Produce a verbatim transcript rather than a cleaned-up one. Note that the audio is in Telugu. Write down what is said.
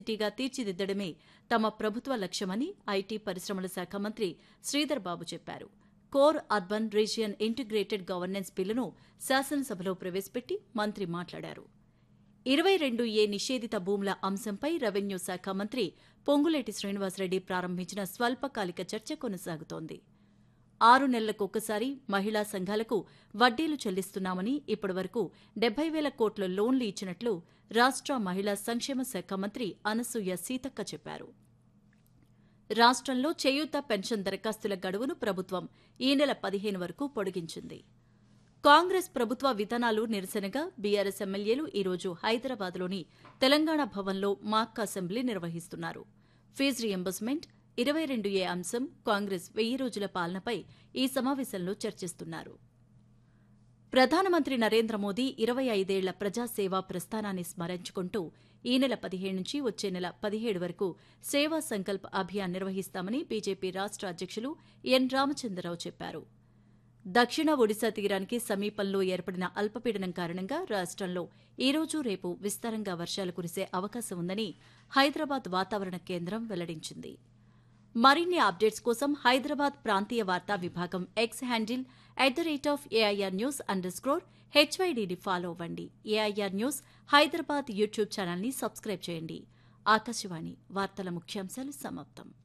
సిటీగా తీర్చిదిద్దడమే తమ ప్రభుత్వ లక్ష్యమని ఐటీ పరిశ్రమల శాఖ మంత్రి శ్రీధర్ బాబు చెప్పారు. Core urban region integrated governance బిల్లును శాసనసభలో ప్రవేశపెట్టి మంత్రి మాట్లాడారు. ఇరవై రెండు ఏ నిషేధిత భూముల అంశంపై రెవెన్యూ శాఖ మంత్రి పొంగులేటి శ్రీనివాసరెడ్డి ప్రారంభించిన స్వల్పకాలిక చర్చ కొనసాగుతోంది. ఆరు నెలలకొకసారి మహిళా సంఘాలకు వడ్డీలు చెల్లిస్తున్నామని ఇప్పటివరకు డెబ్బై వేల కోట్ల లోన్లు ఇచ్చినట్లు రాష్ట్ర మహిళా సంక్షేమ శాఖ మంత్రి అనసూయ సీతక్క చెప్పారు. రాష్ట్రంలో చేయూత పెన్షన్ దరఖాస్తుల గడువును ప్రభుత్వం ఈ నెల పదిహేను వరకు పొడిగించింది. కాంగ్రెస్ ప్రభుత్వ విధానాలు నిరసనగా బీఆర్ఎస్ ఎమ్మెల్యేలు ఈరోజు హైదరాబాద్లోని తెలంగాణ భవన్లో మాక్ అసెంబ్లీ నిర్వహిస్తున్నారు. ఫీజు రియంబర్స్మెంట్, ఇరవై రెండు ఏ అంశం, కాంగ్రెస్ వెయ్యి రోజుల పాలనపై ఈ సమావేశంలో చర్చిస్తున్నారు. ప్రధానమంత్రి నరేంద్ర మోదీ ఇరవై ఐదేళ్ల ప్రజాసేవా ప్రస్థానాన్ని స్మరించుకుంటూ ఈ నెల పదిహేడు నుంచి వచ్చే నెల పదిహేడు వరకు సేవా సంకల్ప్ అభియాన్ నిర్వహిస్తామని బీజేపీ రాష్ట్ర అధ్యక్షులు ఎన్ రామచంద్రరావు చెప్పారు. దక్షిణ ఒడిశా తీరానికి సమీపంలో ఏర్పడిన అల్పపీడనం కారణంగా రాష్ట్రంలో ఈ రోజు రేపు విస్తారంగా వర్షాలు కురిసే అవకాశం ఉందని హైదరాబాద్ వాతావరణ కేంద్రం వెల్లడించింది. మరిన్ని అప్డేట్స్ కోసం హైదరాబాద్ ప్రాంతీయ వార్తా విభాగం X handle at the rate of AIR news under స్క్రోర్ హెచ్వైడీని follow అవ్వండి. ఏఐఆర్ న్యూస్ హైదరాబాద్ యూట్యూబ్ ఛానల్ని సబ్స్క్రైబ్ చేయండి. ఆకాశవాణి వార్తల ముఖ్యాంశాలు సమాప్తం.